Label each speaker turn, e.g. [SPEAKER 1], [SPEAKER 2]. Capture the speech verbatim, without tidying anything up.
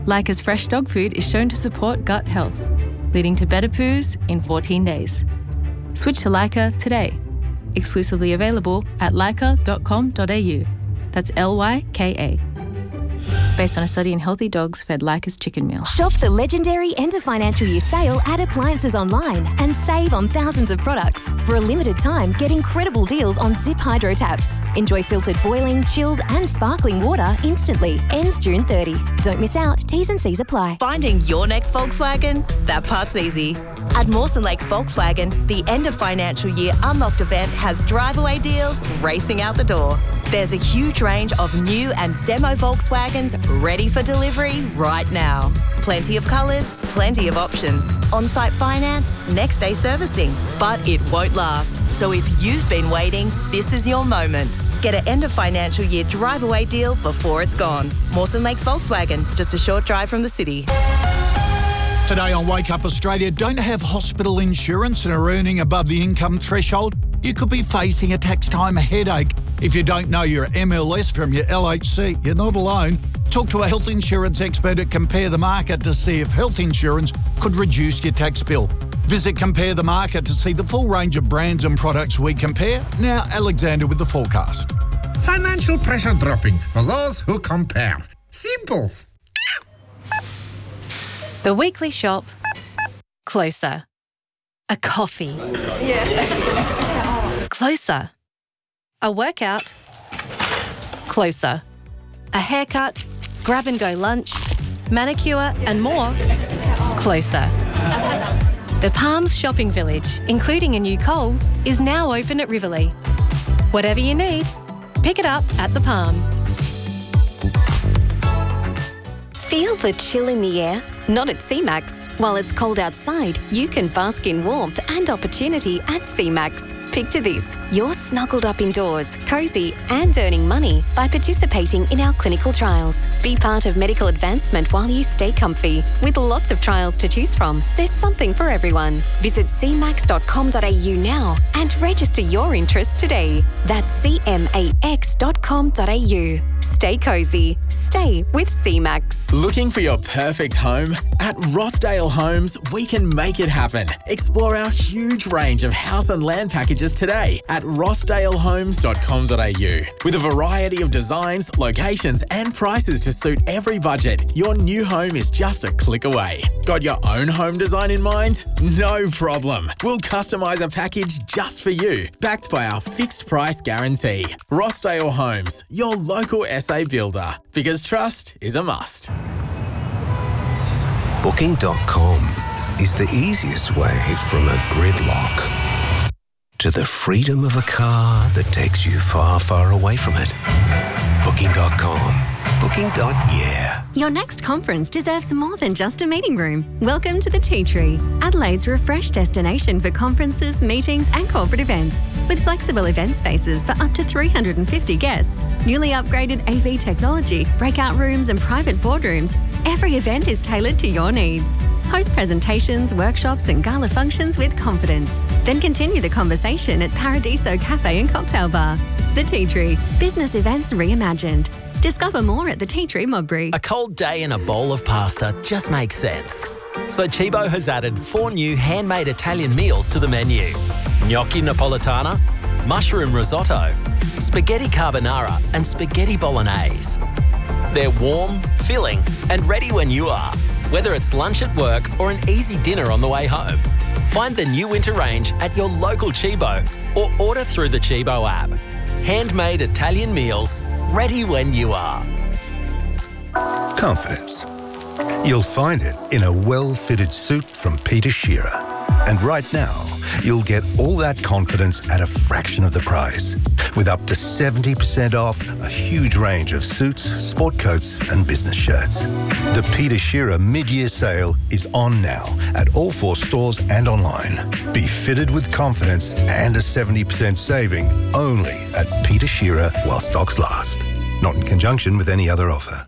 [SPEAKER 1] Leica's fresh dog food is shown to support gut health, leading to better poos in fourteen days. Switch to Leica today. Exclusively available at leica dot com dot a u. That's L Y K A. Based on a study in healthy dogs fed Leica's chicken meal.
[SPEAKER 2] Shop the legendary end of financial year sale at Appliances Online and save on thousands of products. For a limited time, get incredible deals on Zip Hydro taps. Enjoy filtered boiling, chilled and sparkling water instantly. Ends June thirtieth. Don't miss out. T's and C's apply.
[SPEAKER 3] Finding your next Volkswagen? That part's easy. At Mawson Lakes Volkswagen, the end of financial year Unlocked event has drive-away deals racing out the door. There's a huge range of new and demo Volkswagens ready for delivery right now. Plenty of colours, plenty of options. On-site finance, next day servicing. But it won't last. So if you've been waiting, this is your moment. Get an end of financial year drive-away deal before it's gone. Mawson Lakes Volkswagen, just a short drive from the city.
[SPEAKER 4] Today on Wake Up Australia, don't have hospital insurance and are earning above the income threshold? You could be facing a tax time headache. If you don't know your M L S from your L H C, you're not alone. Talk to a health insurance expert at Compare the Market to see if health insurance could reduce your tax bill. Visit Compare the Market to see the full range of brands and products we compare. Now, Alexander with the forecast.
[SPEAKER 5] Financial pressure dropping for those who compare. Simples.
[SPEAKER 6] The weekly shop. Closer. A coffee. Yeah. Closer. A workout. Closer. A haircut. Grab and go lunch. Manicure and more. Closer. The Palms Shopping Village, including a new Coles, is now open at Riverlea. Whatever you need, pick it up at the Palms.
[SPEAKER 2] Feel the chill in the air? Not at C MAX. While it's cold outside, you can bask in warmth and opportunity at C MAX. Picture this, you're snuggled up indoors, cosy and earning money by participating in our clinical trials. Be part of medical advancement while you stay comfy. With lots of trials to choose from, there's something for everyone. Visit c max dot com dot a u now and register your interest today. That's c max dot com dot a u. Stay cosy. Stay with C MAX.
[SPEAKER 7] Looking for your perfect home? At Rossdale Homes, we can make it happen. Explore our huge range of house and land packages today at rossdale homes dot com dot a u. With a variety of designs, locations and prices to suit every budget, your new home is just a click away. Got your own home design in mind? No problem. We'll customise a package just for you, backed by our fixed price guarantee. Rossdale Homes, your local S A builder, because trust is a must.
[SPEAKER 8] Booking dot com is the easiest way from a gridlock to the freedom of a car that takes you far, far away from it. Booking dot com. Booking. Yeah.
[SPEAKER 2] Your next conference deserves more than just a meeting room. Welcome to the Tea Tree, Adelaide's refreshed destination for conferences, meetings and corporate events. With flexible event spaces for up to three hundred fifty guests, newly upgraded A V technology, breakout rooms and private boardrooms, every event is tailored to your needs. Host presentations, workshops and gala functions with confidence. Then continue the conversation at Paradiso Cafe and Cocktail Bar. The Tea Tree, business events reimagined. Discover more at the Tea Tree, Modbury.
[SPEAKER 9] A cold day and a bowl of pasta just makes sense. So Cibo has added four new handmade Italian meals to the menu. Gnocchi Napolitana, mushroom risotto, spaghetti carbonara and spaghetti bolognese. They're warm, filling and ready when you are, whether it's lunch at work or an easy dinner on the way home. Find the new winter range at your local Cibo or order through the Cibo app. Handmade Italian meals, ready when you are.
[SPEAKER 8] Confidence. You'll find it in a well-fitted suit from Peter Shearer. And right now, you'll get all that confidence at a fraction of the price. With up to seventy percent off a huge range of suits, sport coats and business shirts. The Peter Shearer mid-year sale is on now at all four stores and online. Be fitted with confidence and a seventy percent saving only at Peter Shearer while stocks last. Not in conjunction with any other offer.